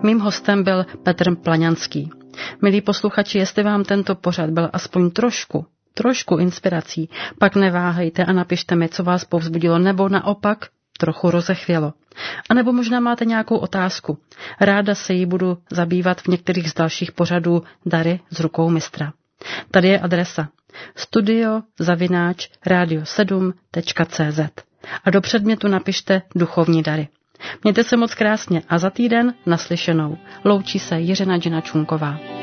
Mým hostem byl Petr Plaňanský. Milí posluchači, jestli vám tento pořad byl aspoň trošku inspirací, pak neváhejte a napište mi, co vás povzbudilo, nebo naopak trochu rozechvělo. A nebo možná máte nějakou otázku. Ráda se jí budu zabývat v některých z dalších pořadů Dary z rukou mistra. Tady je adresa studio@radio7.cz a do předmětu napište duchovní dary. Mějte se moc krásně a za týden naslyšenou. Loučí se Jiřina Džina Čunková.